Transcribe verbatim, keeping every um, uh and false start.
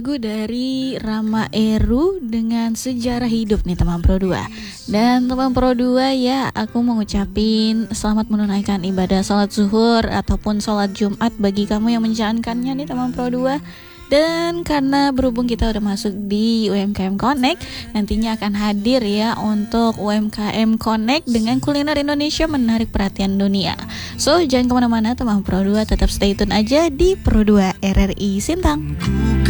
Lagu dari Rama Eru dengan Sejarah Hidup nih teman Pro dua. Dan teman Pro dua ya, aku mau ngucapin selamat menunaikan ibadah sholat zuhur ataupun sholat Jumat bagi kamu yang menjalankannya nih teman Pro dua. Dan karena berhubung kita udah masuk di U M K M Connect, nantinya akan hadir ya untuk U M K M Connect dengan kuliner Indonesia menarik perhatian dunia. So jangan kemana-mana teman Pro dua, tetap stay tune aja di Pro dua R R I Sintang.